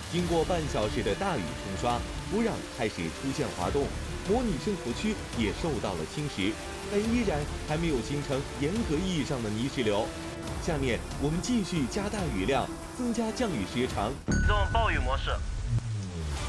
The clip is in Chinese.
经过半小时的大雨冲刷，土壤开始出现滑动，模拟生活区也受到了侵蚀，但依然还没有形成严格意义上的泥石流。下面我们继续加大雨量，增加降雨时长。 启动暴雨模式，